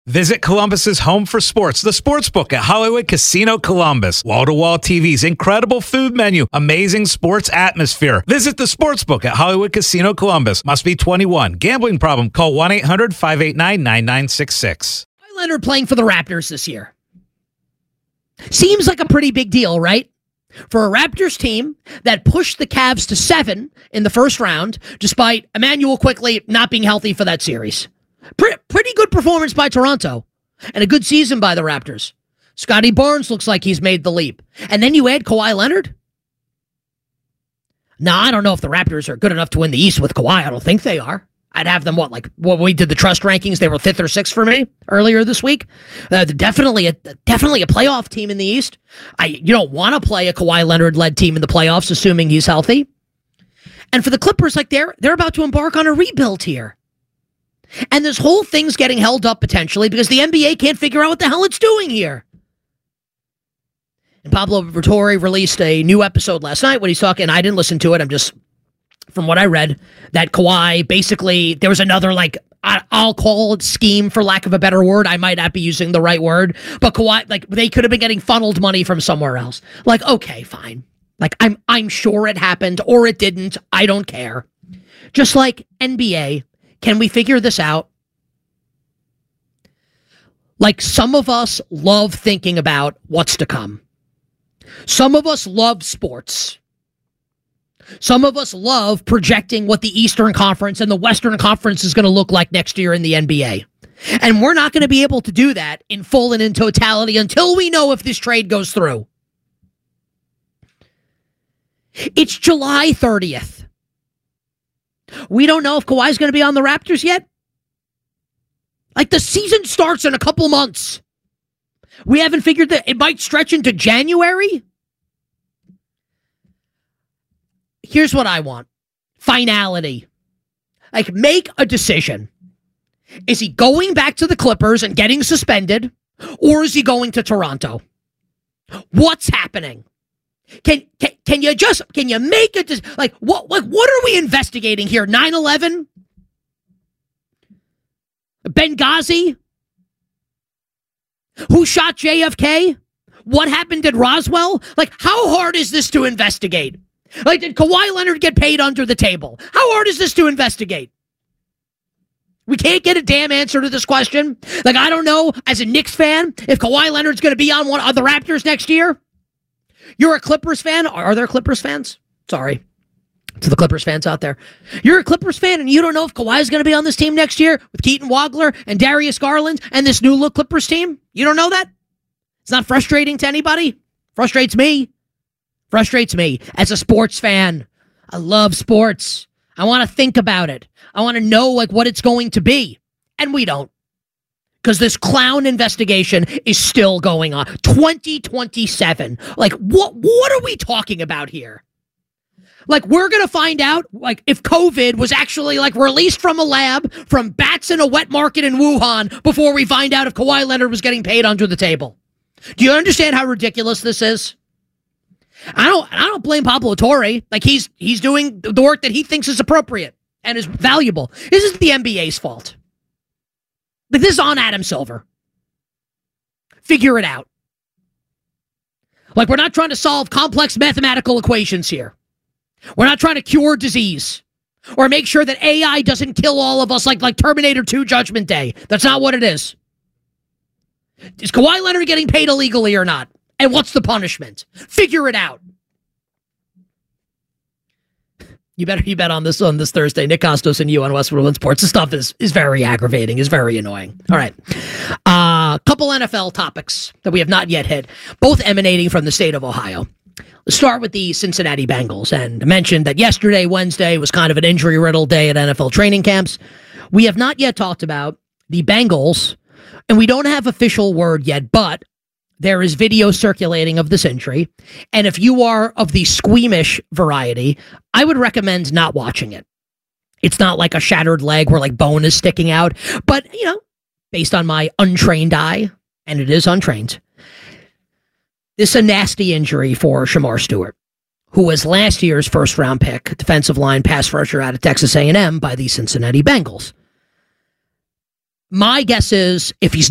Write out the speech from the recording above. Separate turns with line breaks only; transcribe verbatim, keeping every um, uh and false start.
Visit Columbus's home for sports, the Sportsbook at Hollywood Casino Columbus. Wall-to-wall T Vs, incredible food menu, amazing sports atmosphere. Visit the Sportsbook at Hollywood Casino Columbus. Must be twenty-one. Gambling problem? Call one eight hundred five eight nine nine nine six six.
Kawhi Leonard playing for the Raptors this year. Seems like a pretty big deal, right? For a Raptors team that pushed the Cavs to seven in the first round, despite Emmanuel Quickley not being healthy for that series. Pre- pretty good performance by Toronto, and a good season by the Raptors. Scotty Barnes looks like he's made the leap. And then you add Kawhi Leonard? Now, I don't know if the Raptors are good enough to win the East with Kawhi. I don't think they are. I'd have them, what, like, when we did the trust rankings, they were fifth or sixth for me earlier this week. Uh, definitely, a, definitely a playoff team in the East. I, you don't want to play a Kawhi Leonard-led team in the playoffs, assuming he's healthy. And for the Clippers, like, they're they're about to embark on a rebuild here. And this whole thing's getting held up potentially because the N B A can't figure out what the hell it's doing here. And Pablo Vittori released a new episode last night when he's talking. I didn't listen to it. I'm just, from what I read, that Kawhi basically, there was another, like, I'll call it scheme for lack of a better word. I might not be using the right word. But Kawhi, like, they could have been getting funneled money from somewhere else. Like, okay, fine. Like, I'm I'm sure it happened or it didn't. I don't care. Just like N B A. Can we figure this out? Like, some of us love thinking about what's to come. Some of us love sports. Some of us love projecting what the Eastern Conference and the Western Conference is going to look like next year in the N B A. And we're not going to be able to do that in full and in totality until we know if this trade goes through. It's July thirtieth. We don't know if Kawhi's going to be on the Raptors yet. Like, the season starts in a couple months. We haven't figured that it might stretch into January. Here's what I want. Finality. Like, make a decision. Is he going back to the Clippers and getting suspended, or is he going to Toronto? What's happening? Can, can can you just, can you make it, just, like, what, like, what are we investigating here? nine eleven? Benghazi? Who shot J F K? What happened at Roswell? Like, how hard is this to investigate? Like, did Kawhi Leonard get paid under the table? How hard is this to investigate? We can't get a damn answer to this question. Like, I don't know, as a Knicks fan, if Kawhi Leonard's going to be on one of the Raptors next year. You're a Clippers fan? Are there Clippers fans? Sorry to the Clippers fans out there. You're a Clippers fan and you don't know if Kawhi's going to be on this team next year with Keaton Wagler and Darius Garland and this new look Clippers team? You don't know that? It's not frustrating to anybody? Frustrates me. Frustrates me as a sports fan. I love sports. I want to think about it. I want to know, like, what it's going to be. And we don't. Because this clown investigation is still going on. twenty twenty-seven. Like, what what are we talking about here? Like, we're going to find out, like, if COVID was actually, like, released from a lab from bats in a wet market in Wuhan before we find out if Kawhi Leonard was getting paid under the table. Do you understand how ridiculous this is? I don't I don't blame Pablo Torre. Like, he's he's doing the work that he thinks is appropriate and is valuable. This is the N B A's fault. Like, this is on Adam Silver. Figure it out. Like, we're not trying to solve complex mathematical equations here. We're not trying to cure disease or make sure that A I doesn't kill all of us like, like Terminator two Judgment Day. That's not what it is. Is Kawhi Leonard getting paid illegally or not? And what's the punishment? Figure it out. You better you bet on this on this Thursday. Nick Costos and you on Westwood One Sports. This stuff is is very aggravating, is very annoying. All right. A uh, couple N F L topics that we have not yet hit, both emanating from the state of Ohio. Let's start with the Cincinnati Bengals. And I mentioned that yesterday, Wednesday, was kind of an injury-riddled day at N F L training camps. We have not yet talked about the Bengals, and we don't have official word yet, but there is video circulating of this injury, and if you are of the squeamish variety, I would recommend not watching it. It's not like a shattered leg where, like, bone is sticking out, but, you know, based on my untrained eye, and it is untrained, this is a nasty injury for Shamar Stewart, who was last year's first-round pick, defensive line pass rusher out of Texas A and M by the Cincinnati Bengals. My guess is, if he's